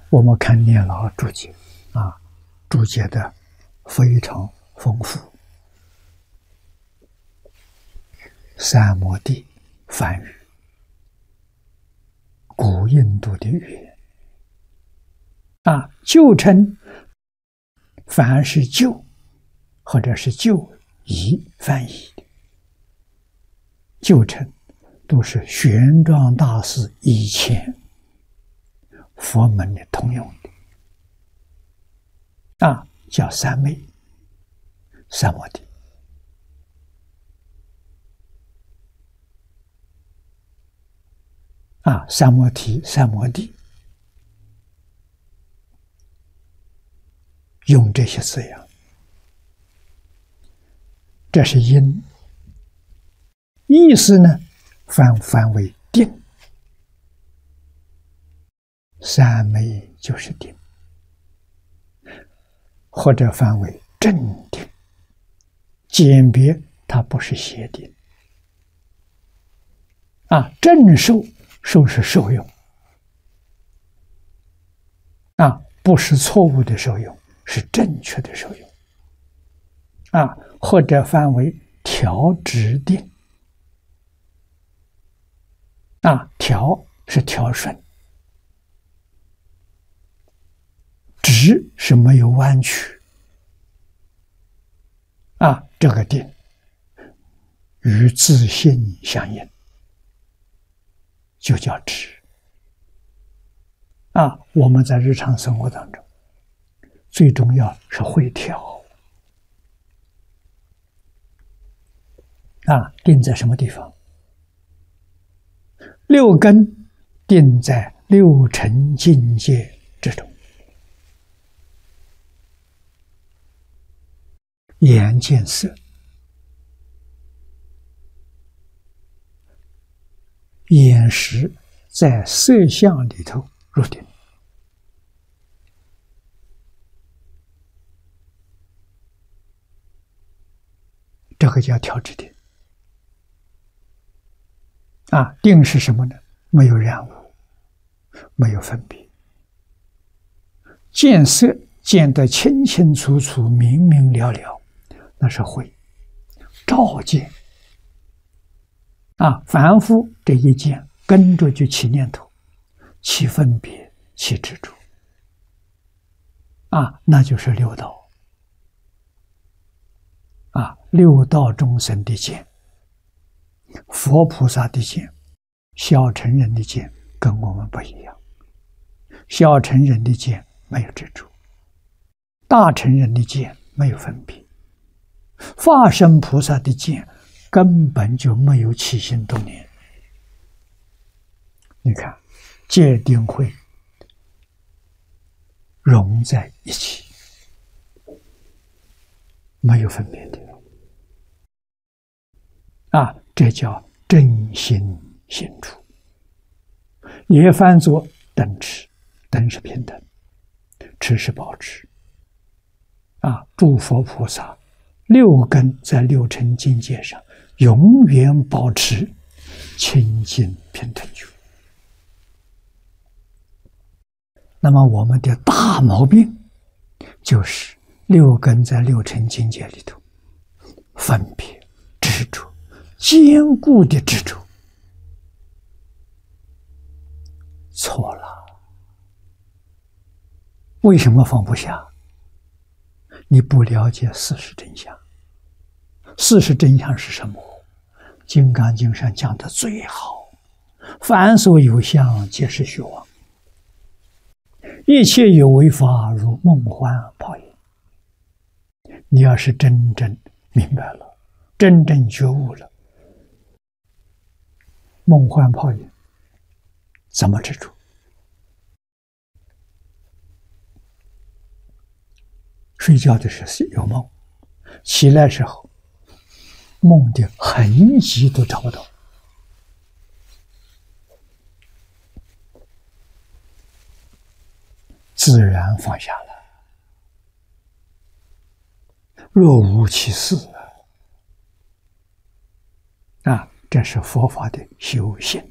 我们看念老注解啊，注解的非常丰富。三摩地梵语，古印度的语言啊，旧称凡是旧或者是旧译翻译的旧称，都是玄奘大师以前佛门的通用的啊，叫三昧、三摩地。啊，三摩提、三摩地，用这些字样，这是因。意思呢，翻为定，三昧就是定，或者翻为正定，简别它不是邪定啊，正受。受是受用啊，不是错误的受用，是正确的受用啊，或者翻为调直定啊，调是调顺，直是没有弯曲啊，这个定与自性相应。就叫直啊！我们在日常生活当中，最重要是会调啊。定在什么地方？六根定在六尘境界之中，眼见色，眼识在色相里头入定，这个叫调止定啊。定是什么呢？没有染污，没有分别，见色见得清清楚楚、明明了了，那是慧，照见啊。凡夫这一见，跟着就起念头，起分别，起执着啊，那就是六道啊。六道众生的见，佛菩萨的见，小乘人的见跟我们不一样。小乘人的见没有执着，大乘人的见没有分别，法身菩萨的见根本就没有起心动念。你看，戒定慧融在一起，没有分别的啊，这叫真心显出。也翻作等持，等是平等，持是保持啊。诸佛菩萨六根在六尘境界上永远保持清净平等觉。那么我们的大毛病就是六根在六尘境界里头分别执着，坚固的执着，错了。为什么放不下？你不了解事实真相。事实真相是什么？《金刚经》上讲的最好，凡所有相，皆是虚妄。一切有为法，如梦幻泡影。你要是真正明白了，真正觉悟了，梦幻泡影怎么执着？睡觉的时候有梦，起来时候梦的痕迹都找不到，自然放下了。若无其事啊，这是佛法的修行。